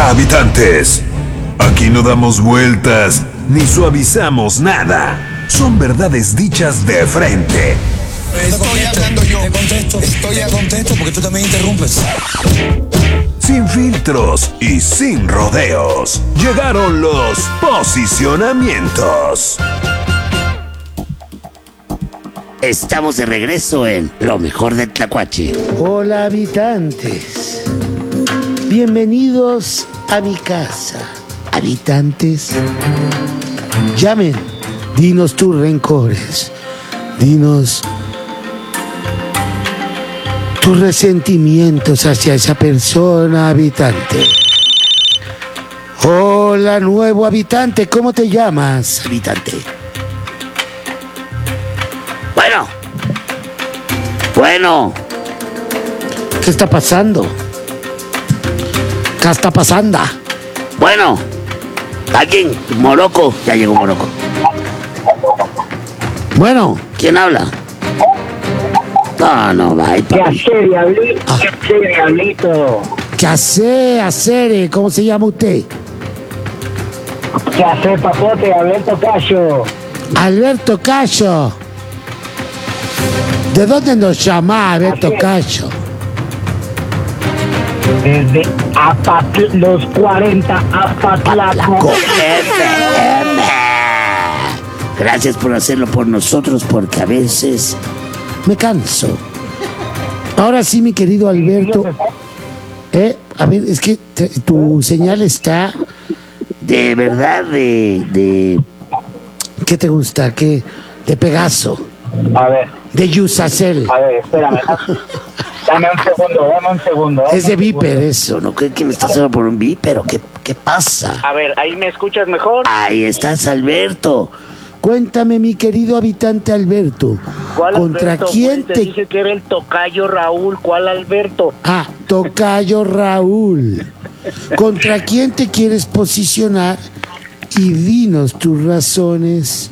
Habitantes, aquí no damos vueltas ni suavizamos nada. Son verdades dichas de frente. Estoy hablando yo. Estoy a contexto porque tú también interrumpes. Sin filtros y sin rodeos. Llegaron los posicionamientos. Estamos de regreso en Lo Mejor de Tlacuache. Hola habitantes, bienvenidos a mi casa. Habitantes, llamen, dinos tus rencores, dinos tus resentimientos hacia esa persona, habitante. Hola nuevo habitante, ¿cómo te llamas, habitante? Bueno. ¿Qué está pasando? ¿Qué está pasando? Bueno. ¿Alguien? Morocco. Ya llegó Morocco. Bueno. ¿Quién habla? No, va. ¿Qué hacer, diablito? ¿Qué hacer? ¿Cómo se llama usted? ¿Qué hacer, papote? Alberto Cayo. Alberto Cayo. ¿De dónde nos llama Alberto Cayo? Desde los 40 Apatlaco. FM. Gracias por hacerlo por nosotros, porque a veces me canso. Ahora sí, mi querido Alberto. A ver, es que tu señal está... De verdad, de... ¿Qué te gusta? ¿Qué? De Pegaso. A ver. De Yusacel. A ver, espérame. Dame un segundo. Es de Viper eso, ¿no? ¿Qué me estás haciendo por un Viper? ¿Qué pasa? A ver, ¿ahí me escuchas mejor? Ahí estás, Alberto. Cuéntame, mi querido habitante Alberto. ¿Cuál ¿Contra Alberto? quién Te dije que era el tocayo Raúl. ¿Cuál Alberto? Ah, tocayo Raúl. ¿Contra quién te quieres posicionar? Y dinos tus razones.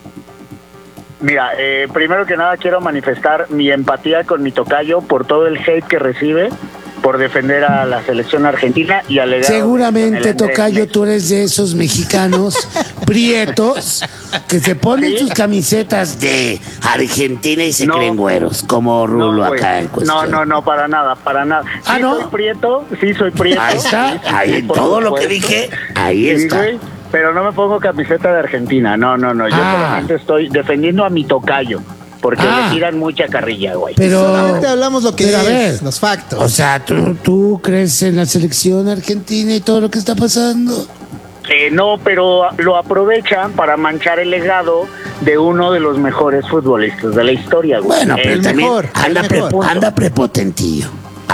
Mira, primero que nada quiero manifestar mi empatía con mi tocayo por todo el hate que recibe por defender a la selección argentina y alegar. Seguramente, tocayo, tú eres de esos mexicanos prietos que se ponen sus camisetas de Argentina y se creen güeros, como Rulo acá en cuestión. No, para nada. Ah, ¿no? Sí soy prieto. Ahí está, ahí en todo lo que dije, ahí está. Güey, pero no me pongo camiseta de Argentina, no. Yo solamente estoy defendiendo a mi tocayo. Porque le tiran mucha carrilla, güey. Pero solamente hablamos lo que es, a ver, los factos. O sea, ¿tú crees en la selección argentina y todo lo que está pasando? No, pero lo aprovechan para manchar el legado de uno de los mejores futbolistas de la historia, güey. Bueno, pero también anda prepotentillo.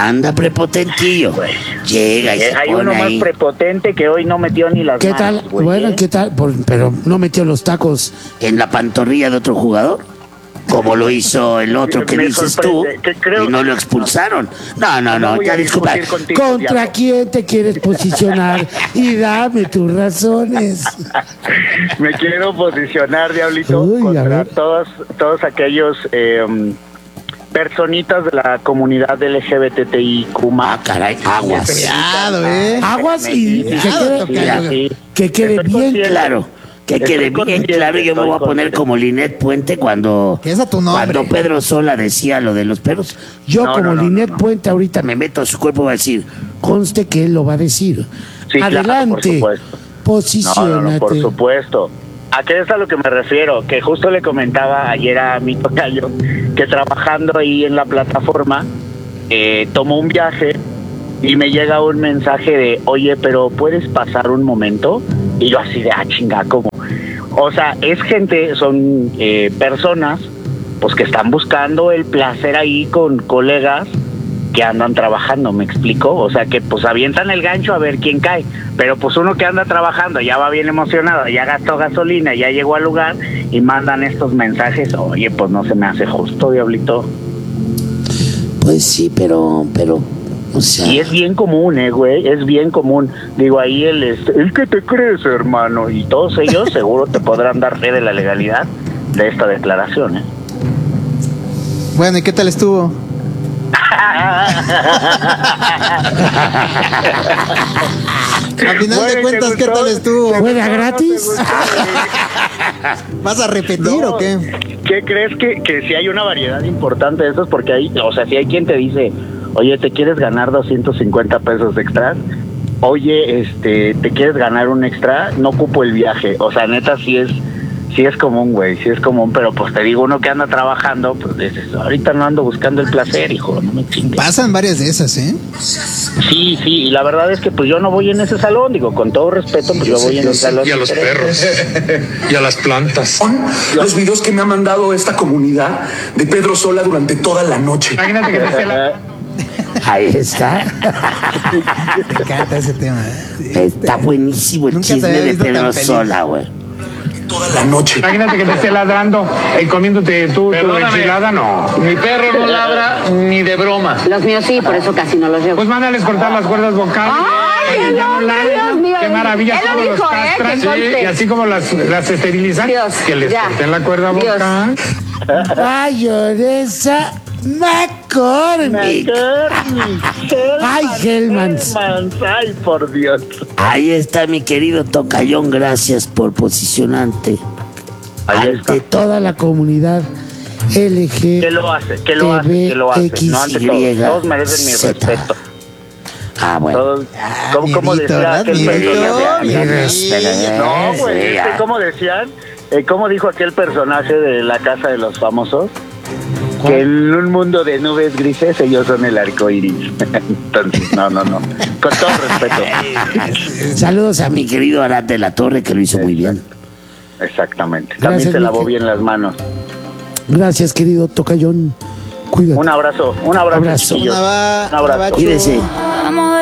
Güey. Llega y se hay pone uno más ahí. prepotente que hoy no metió ni las ¿Qué manos, tal? Güey, Bueno, ¿qué tal? Pero no metió los tacos en la pantorrilla de otro jugador, como lo hizo el otro que dices tú, y no lo expulsaron. No, ya disculpa. ¿Contra quién te quieres posicionar? Y dame tus razones. Me quiero posicionar, diablito, contra todos aquellos personitas de la comunidad LGBTIQ+. Caray, aguas. Cuidado, Aguas y que quede bien claro. Que quede bien claro, yo me voy a poner como Linet Puente cuando Pedro Sola decía lo de los perros. Yo Linet Puente ahorita me meto a su cuerpo y voy a decir, conste que él lo va a decir. Sí, adelante, claro, posiciónate. No, por supuesto. ¿A qué es a lo que me refiero? Que justo le comentaba ayer a mi tocayo que trabajando ahí en la plataforma tomó un viaje y me llega un mensaje de, oye, pero ¿puedes pasar un momento? Y yo así de, chinga, ¿cómo? O sea, es gente, son personas pues que están buscando el placer ahí con colegas que andan trabajando, ¿me explico? O sea, que pues avientan el gancho a ver quién cae, pero pues uno que anda trabajando ya va bien emocionado, ya gastó gasolina, ya llegó al lugar y mandan estos mensajes. Oye, pues no se me hace justo, diablito. Pues sí, pero o sea... Y es bien común, güey, es bien común. Digo, ahí el que te crees, hermano, y todos ellos seguro te podrán dar fe de la legalidad de esta declaración, Bueno, ¿y qué tal estuvo? A final de cuentas, ¿qué tal estuvo? ¿Fuera gratis? ¿Vas a repetir o qué? ¿Qué crees que si hay una variedad importante de esos? Porque hay, o sea, si hay quien te dice, oye, ¿te quieres ganar 250 pesos extras? Oye, ¿te quieres ganar un extra? No ocupo el viaje. O sea, neta, sí es común, güey, sí es común, pero pues te digo, uno que anda trabajando, pues dices, ahorita no ando buscando el placer, hijo, no me chingues. Pasan varias de esas, ¿eh? Sí, y la verdad es que pues yo no voy en ese salón, digo, con todo respeto, pues yo voy en el salón. Y a los perros, y a las plantas. Son los videos que me ha mandado esta comunidad de Pedro Sola durante toda la noche. Imagínate que Ahí está. Me encanta ese tema. Está buenísimo el Nunca te chisme había de visto tan Pedro feliz. Sola, güey. Toda la noche. Imagínate que te esté ladrando y comiéndote tu enchilada, no. Mi perro no ladra ni de broma. Los míos sí, por eso casi no los llevo. Pues mándales cortar las cuerdas vocales. ¡Ay, Ya no ladran. Dios mío! Qué maravilla, Él lo cómo los dijo, castran. que conste. Y así como las esterilizan, Dios, que les ya. corten la cuerda Dios. vocal. Mayoresa McCormick. Ay, Hellmans. Ay, por Dios. Ahí está mi querido Tocayón, gracias por posicionarte Ahí está. Ante toda la comunidad LG. ¿Qué lo hace? ¿Qué lo hace? ¿Qué lo hace? No, ante todo. Todos merecen mi respeto. Ah, bueno. Todos, Mi como Vito, decía ¿verdad? aquel Mi personaje. Vito, No, güey, Sí, ya. ¿cómo decían? ¿Cómo dijo aquel personaje de La Casa de los Famosos? Que en un mundo de nubes grises ellos son el arco iris. Entonces, no. Con todo respeto. Saludos a mi querido Arad de la Torre, que lo hizo muy bien. Exactamente. Gracias, También se lavó Miki. bien las manos. Gracias, querido Tocayón. Cuídate. Un abrazo, Abrazo. chiquillos. Una va, Un abrazo. Cuídese.